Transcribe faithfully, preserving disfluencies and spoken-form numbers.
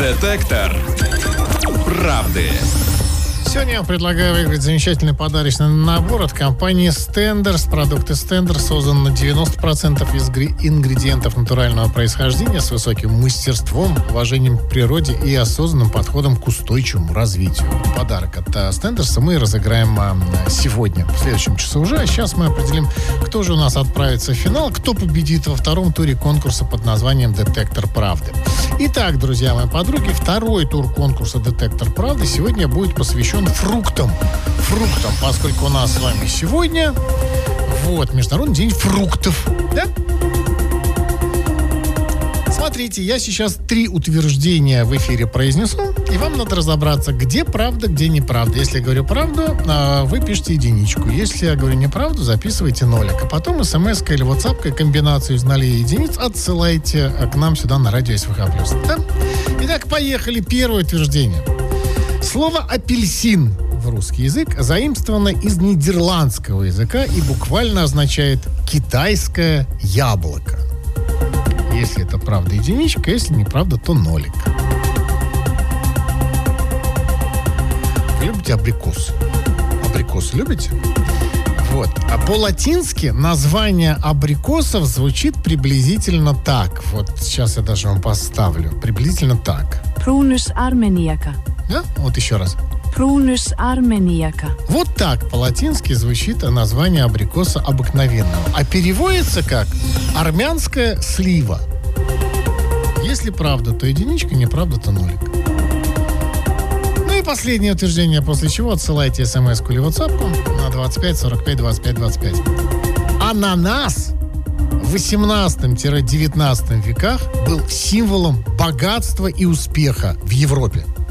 Детектор правды. Сегодня я предлагаю выиграть замечательный подарочный набор от компании Stenders. Продукты Stenders созданы на девяносто процентов из ингредиентов натурального происхождения с высоким мастерством, уважением к природе и осознанным подходом к устойчивому развитию. Подарок от Stenders мы разыграем сегодня, в следующем часу уже. А сейчас мы определим, кто же у нас отправится в финал, кто победит во втором туре конкурса под названием «Детектор правды». Итак, друзья мои подруги, второй тур конкурса «Детектор правды» сегодня будет посвящен фруктам. Фруктам, поскольку у нас с вами сегодня вот, Международный день фруктов. Да? Смотрите, я сейчас три утверждения в эфире произнесу, и вам надо разобраться, где правда, где неправда. Если я говорю правду, вы пишите единичку. Если я говорю неправду, записывайте нолик. А потом смс-кой или ватсапкой комбинацию из нолей и единиц отсылайте к нам сюда на радио СВХ+. Да? Итак, поехали. Первое утверждение. Слово «апельсин» в русский язык заимствовано из нидерландского языка и буквально означает «китайское яблоко». Если это правда, единичка, если неправда, то нолик. Вы любите абрикос? Абрикос любите? Вот. А по-латински название абрикосов звучит приблизительно так. Вот сейчас я даже вам поставлю. Приблизительно так. Prunus armeniaca. Да? Вот еще раз. Prunus armeniaca. Вот так по-латински звучит название абрикоса обыкновенного. А переводится как армянская слива. Если правда, то единичка, неправда, то нолик. Ну и последнее утверждение, после чего отсылайте смс-ку или ватсапку на двадцать пять сорок пять двадцать пять двадцать пять. Ананас в восемнадцатом-девятнадцатом веках был символом богатства и успеха в Европе.